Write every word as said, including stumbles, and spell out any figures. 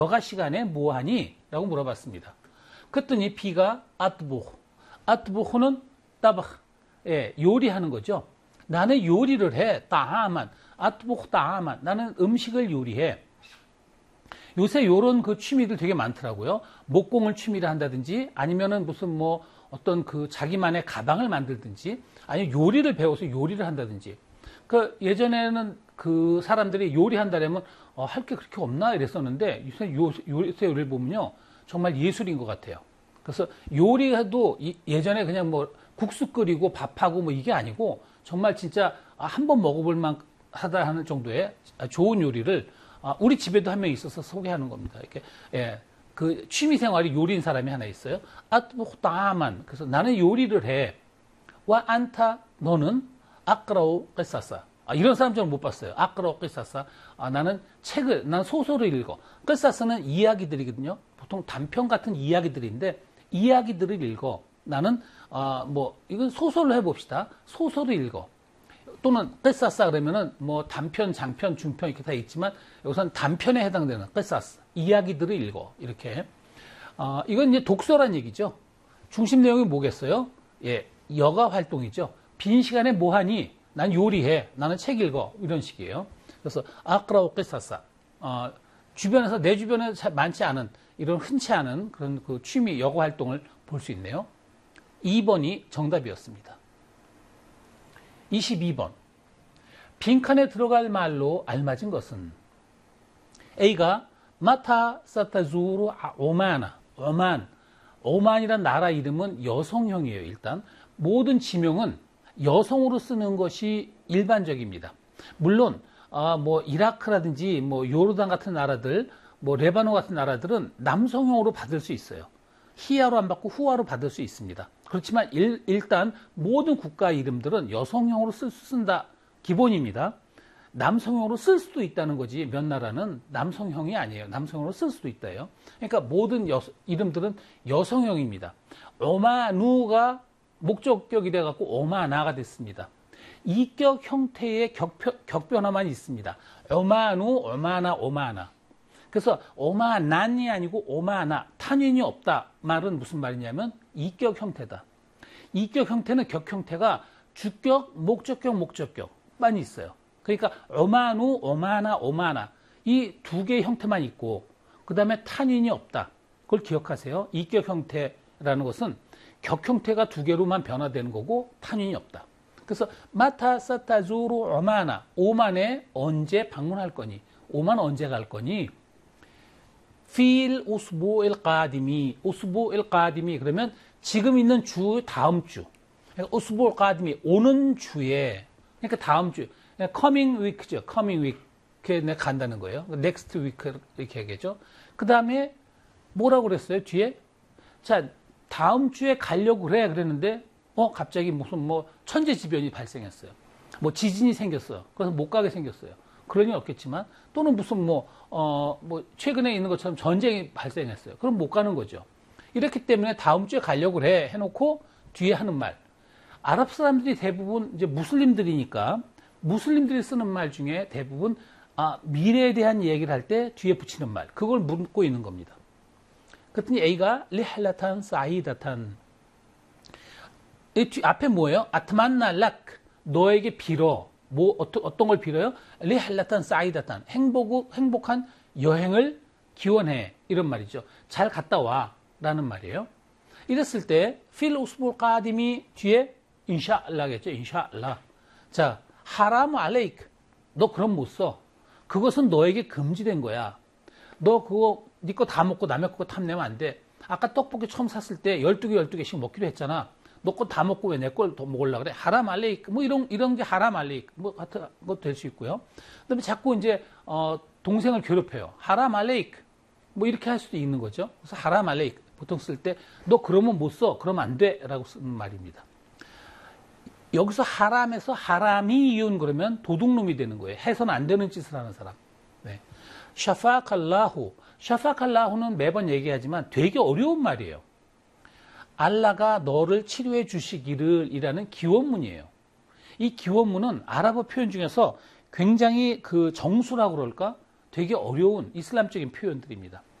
여가 시간에 뭐하니? 라고 물어봤습니다. 그랬더니 B가 아트부흐. 아트부흐는 따바흐. 예, 요리하는 거죠. 나는 요리를 해. 따하만. 아트부흐 따하만. 나는 음식을 요리해. 요새 요런 그 취미들 되게 많더라고요. 목공을 취미로 한다든지 아니면은 무슨 뭐 어떤 그 자기만의 가방을 만들든지 아니면 요리를 배워서 요리를 한다든지. 그 예전에는 그 사람들이 요리한다라면 어, 할 게 그렇게 없나 이랬었는데 요새, 요, 요새 요리를 보면요 정말 예술인 것 같아요. 그래서 요리해도 이, 예전에 그냥 뭐 국수 끓이고 밥하고 뭐 이게 아니고 정말 진짜 한 번 먹어볼 만하다 하는 정도의 좋은 요리를 우리 집에도 한 명 있어서 소개하는 겁니다. 이렇게 예, 그 취미 생활이 요리인 사람이 하나 있어요. 아트부흐다만. 그래서 나는 요리를 해. 와 안타 너는 아크라우 끄사사. 아, 이런 사람 저는 못 봤어요. 아크라우 끄사사. 아, 나는 책을, 난 소설을 읽어. 끄사사는 이야기들이거든요. 보통 단편 같은 이야기들인데 이야기들을 읽어. 나는 아, 뭐 이건 소설로 해봅시다. 소설을 읽어. 또는 끄사사 그러면은 뭐 단편, 장편, 중편 이렇게 다 있지만 여기서는 단편에 해당되는 끄사사 이야기들을 읽어. 이렇게. 아, 이건 이제 독서란 얘기죠. 중심 내용이 뭐겠어요? 예, 여가 활동이죠. 빈 시간에 뭐 하니? 난 요리해. 나는 책 읽어. 이런 식이에요. 그래서 아크라우 끄사사. 어, 주변에서 내 주변에 많지 않은 이런 흔치 않은 그런 그 취미 여가 활동을 볼 수 있네요. 이 번이 정답이었습니다. 이십이 번. 빈칸에 들어갈 말로 알맞은 것은 A가 마타 사타주르 오마나. 오만. 오만이란 나라 이름은 여성형이에요. 일단 모든 지명은 여성으로 쓰는 것이 일반적입니다. 물론 아, 뭐 이라크라든지 뭐 요르단 같은 나라들, 뭐 레바논 같은 나라들은 남성형으로 받을 수 있어요. 히야로 안 받고 후아로 받을 수 있습니다. 그렇지만 일, 일단 모든 국가 이름들은 여성형으로 쓸 수 쓴다. 기본입니다. 남성형으로 쓸 수도 있다는 거지 몇 나라는 남성형이 아니에요. 남성형으로 쓸 수도 있다요. 그러니까 모든 여, 이름들은 여성형입니다. 오마누가 목적격이 돼갖고 오마나가 됐습니다. 이격 형태의 격표, 격변화만 있습니다. 오마누, 오마나, 오마나. 그래서 오마난이 아니고 오마나, 탄윈이 없다 말은 무슨 말이냐면 이격 형태다. 이격 형태는 격 형태가 주격, 목적격, 목적격만 있어요. 그러니까 오마누, 오마나, 오마나 이 두 개의 형태만 있고 그 다음에 탄윈이 없다. 그걸 기억하세요. 이격 형태라는 것은 격 형태가 두 개로만 변화되는 거고 탄윈이 없다. 그래서 마타 사타주르 오마나. 오만에 언제 방문할 거니? 오만 언제 갈 거니? 필 우스부일 까디미. 우스부일 까디미 그러면 지금 있는 주 다음 주. 그러니까 우스부일 까디미 오는 주에. 그러니까 다음 주. 그러니까 coming week죠. coming week에 내가 간다는 거예요. next week 이렇게 얘기하죠. 그 다음에 뭐라고 그랬어요? 뒤에 자 다음 주에 가려고 그래 그랬는데 어 갑자기 무슨 뭐 천재지변이 발생했어요. 뭐 지진이 생겼어요. 그래서 못 가게 생겼어요. 그럴 일 없겠지만 또는 무슨 뭐 어 뭐 최근에 있는 것처럼 전쟁이 발생했어요. 그럼 못 가는 거죠. 이렇기 때문에 다음 주에 가려고 그래 해놓고 뒤에 하는 말. 아랍 사람들이 대부분 이제 무슬림들이니까 무슬림들이 쓰는 말 중에 대부분 아, 미래에 대한 얘기를 할 때 뒤에 붙이는 말. 그걸 묻고 있는 겁니다. 그랬더니 A가 리할라탄 사이다탄. 이 뒤, 앞에 뭐예요? 아트만나 락. 너에게 빌어. 뭐 어떤, 어떤 걸 빌어요? 리할라탄 사이다탄. 행복, 행복한 여행을 기원해. 이런 말이죠. 잘 갔다 와. 라는 말이에요. 이랬을 때 필 우스불 까디미 뒤에 인샤알라겠죠. 인샤알라. 자, 하람 알레이크. 너 그럼 못 써. 그것은 너에게 금지된 거야. 너 그거 네 거 다 먹고 남의 거 탐내면 안 돼. 아까 떡볶이 처음 샀을 때 열두 개, 열두 개씩 먹기로 했잖아. 너 거 다 먹고 왜 내 걸 더 먹으려고 그래? 하람 알레이크. 뭐 이런, 이런 게 하람 알레이크. 뭐 같은 것도 될 수 있고요. 그 다음에 자꾸 이제, 어, 동생을 괴롭혀요. 하람 알레이크. 뭐 이렇게 할 수도 있는 거죠. 그래서 하람 알레이크. 보통 쓸 때 너 그러면 못 써. 그러면 안 돼. 라고 쓰는 말입니다. 여기서 하람에서 하람이 이윤 그러면 도둑놈이 되는 거예요. 해서는 안 되는 짓을 하는 사람. 네. 샤파칼라후. 샤파칼라후는 매번 얘기하지만 되게 어려운 말이에요. 알라가 너를 치료해 주시기를 이라는 기원문이에요. 이 기원문은 아랍어 표현 중에서 굉장히 그 정수라고 그럴까? 되게 어려운 이슬람적인 표현들입니다.